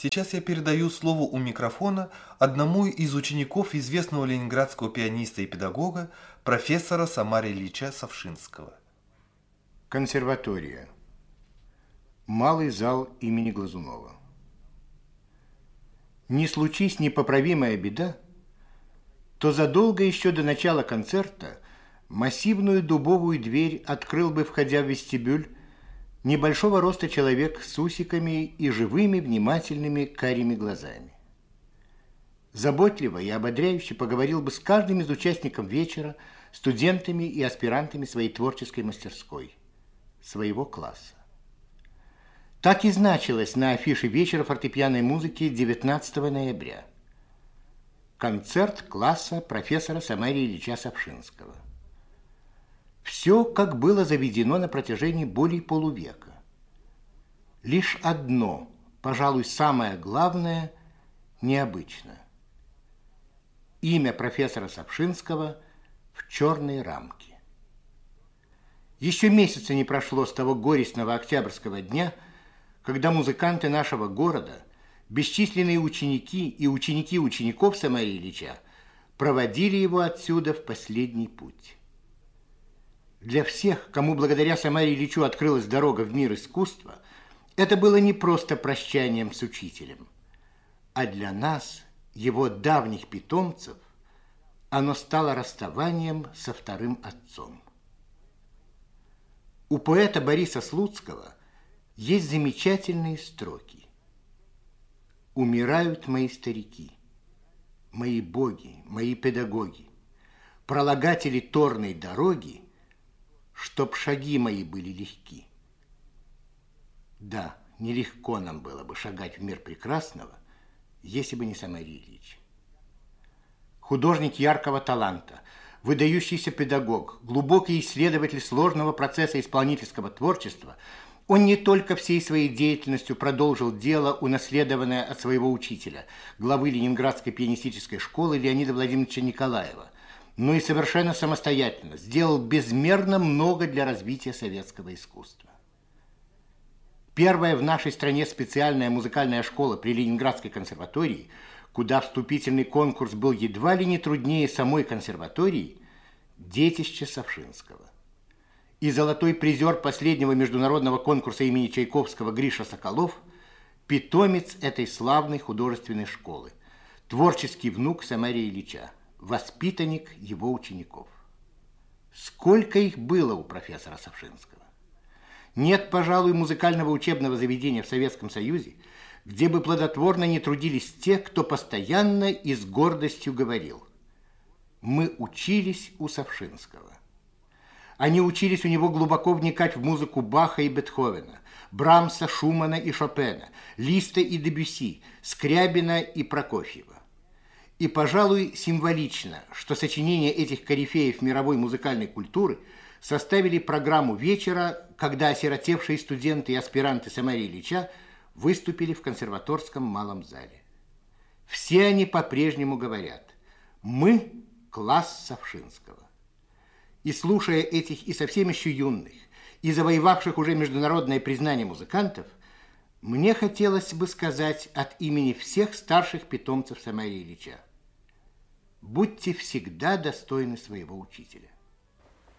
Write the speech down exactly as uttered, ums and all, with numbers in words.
Сейчас я передаю слово у микрофона одному из учеников известного ленинградского пианиста и педагога, профессора Самария Ильича Савшинского. Консерватория. Малый зал имени Глазунова. Не случись непоправимая беда, то задолго еще до начала концерта массивную дубовую дверь открыл бы, входя в вестибюль, небольшого роста человек с усиками и живыми, внимательными карими глазами. Заботливо и ободряюще поговорил бы с каждым из участников вечера, студентами и аспирантами своей творческой мастерской, своего класса. Так и значилось на афише вечера фортепианной музыки девятнадцатого ноября. Концерт класса профессора Самария Ильича Савшинского. Все, как было заведено на протяжении более полувека. Лишь одно, пожалуй, самое главное, необычно. Имя профессора Савшинского в черной рамке. Еще месяца не прошло с того горестного октябрьского дня, когда музыканты нашего города, бесчисленные ученики и ученики учеников Самария Ильича, проводили его отсюда в последний путь. Для всех, кому благодаря Самарию Ильичу открылась дорога в мир искусства, это было не просто прощанием с учителем, а для нас, его давних питомцев, оно стало расставанием со вторым отцом. У поэта Бориса Слуцкого есть замечательные строки. «Умирают мои старики, мои боги, мои педагоги, пролагатели торной дороги, чтоб шаги мои были легки». Да, нелегко нам было бы шагать в мир прекрасного, если бы не Самарий Ильич. Художник яркого таланта, выдающийся педагог, глубокий исследователь сложного процесса исполнительского творчества, он не только всей своей деятельностью продолжил дело, унаследованное от своего учителя, главы Ленинградской пианистической школы Леонида Владимировича Николаева, но и совершенно самостоятельно сделал безмерно много для развития советского искусства. Первая в нашей стране специальная музыкальная школа при Ленинградской консерватории, куда вступительный конкурс был едва ли не труднее самой консерватории, детище Савшинского. И золотой призер последнего международного конкурса имени Чайковского Гриша Соколов – питомец этой славной художественной школы, творческий внук Самария Ильича, воспитанник его учеников. Сколько их было у профессора Савшинского? Нет, пожалуй, музыкального учебного заведения в Советском Союзе, где бы плодотворно не трудились те, кто постоянно и с гордостью говорил: «Мы учились у Савшинского». Они учились у него глубоко вникать в музыку Баха и Бетховена, Брамса, Шумана и Шопена, Листа и Дебюсси, Скрябина и Прокофьева. И, пожалуй, символично, что сочинения этих корифеев мировой музыкальной культуры составили программу вечера, когда осиротевшие студенты и аспиранты Самария Ильича выступили в консерваторском малом зале. Все они по-прежнему говорят: «Мы – класс Савшинского». И слушая этих и совсем еще юных, и завоевавших уже международное признание музыкантов, мне хотелось бы сказать от имени всех старших питомцев Самария Ильича: будьте всегда достойны своего учителя.